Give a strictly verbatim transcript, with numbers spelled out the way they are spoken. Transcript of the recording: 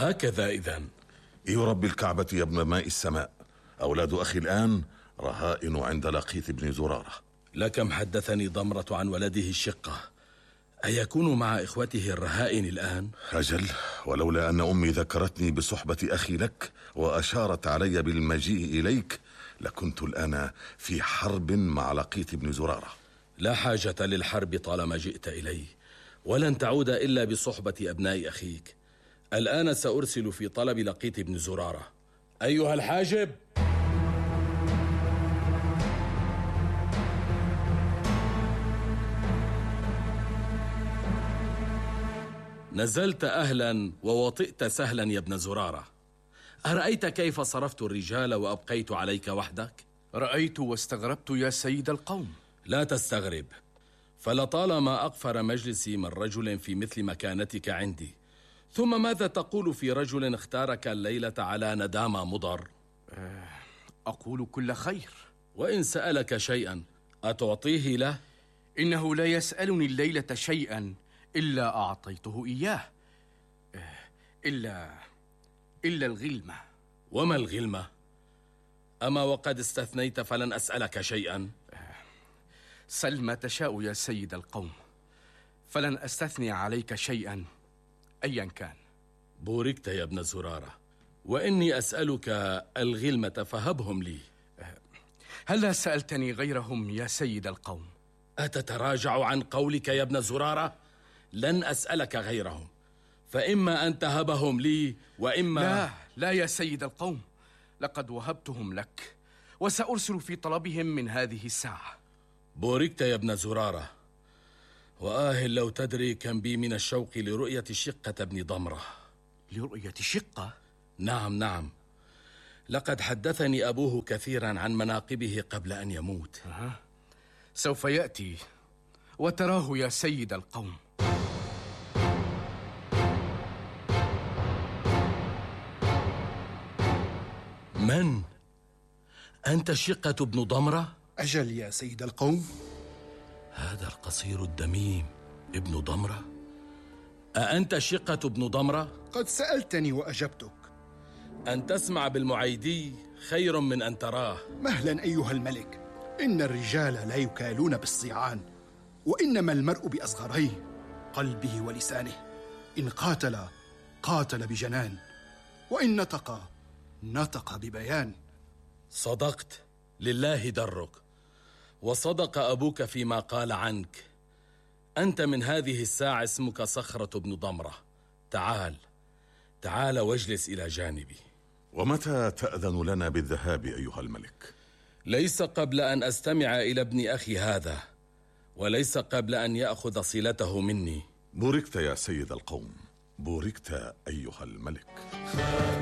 هكذا إذن. إي رب الكعبة يا ابن ماء السماء، أولاد أخي الآن رهائن عند لقيط بن زرارة. لكم حدثني ضمرة عن ولده الشقة، أيكون مع إخوته الرهائن الآن؟ أجل، ولولا أن أمي ذكرتني بصحبة أخي لك وأشارت علي بالمجيء إليك لكنت الآن في حرب مع لقيط بن زرارة. لا حاجة للحرب طالما جئت إلي، ولن تعود إلا بصحبة أبناء أخيك. الآن سأرسل في طلب لقيط بن زرارة. أيها الحاجب، نزلت أهلا ووطئت سهلا يا ابن زرارة. أرأيت كيف صرفت الرجال وأبقيت عليك وحدك؟ رأيت واستغربت يا سيد القوم. لا تستغرب، فلطالما أقفر مجلسي من رجل في مثل مكانتك عندي. ثم ماذا تقول في رجل اختارك الليلة على ندامة مضر؟ أقول كل خير. وإن سألك شيئا أتعطيه له؟ إنه لا يسألني الليلة شيئا إلا أعطيته إياه، إلا إلا الغلمة. وما الغلمة؟ أما وقد استثنيت فلن أسألك شيئا. سل ما تشاء يا سيد القوم، فلن أستثني عليك شيئا أيا كان. بوركت يا ابن زرارة، وإني أسألك الغلمة فهبهم لي. هل سألتني غيرهم يا سيد القوم؟ أتتراجع عن قولك يا ابن زرارة؟ لن أسألك غيرهم، فإما أن تهبهم لي وإما... لا لا يا سيد القوم، لقد وهبتهم لك وسأرسل في طلبهم من هذه الساعة. بوركت يا ابن زرارة، وآه لو تدري كم بي من الشوق لرؤية شقة ابن ضمرة. لرؤية شقة؟ نعم نعم، لقد حدثني أبوه كثيرا عن مناقبه قبل أن يموت. أه. سوف يأتي وتراه يا سيد القوم. من؟ أنت شقة ابن ضمرة؟ أجل يا سيد القوم. هذا القصير الدميم ابن ضمرة؟ أأنت شقة ابن ضمرة؟ قد سألتني وأجبتك. أن تسمع بالمعيدي خير من أن تراه. مهلا أيها الملك، إن الرجال لا يكالون بالصيعان، وإنما المرء بأصغريه، قلبه ولسانه. إن قاتل قاتل بجنان، وإن نطق نطق ببيان. صدقت، لله درك، وصدق أبوك فيما قال عنك. أنت من هذه الساعة اسمك صخرة بن ضمرة. تعال تعال واجلس إلى جانبي. ومتى تأذن لنا بالذهاب أيها الملك؟ ليس قبل أن أستمع إلى ابن أخي هذا، وليس قبل أن يأخذ صلته مني. بوركت يا سيد القوم، بوركت أيها الملك.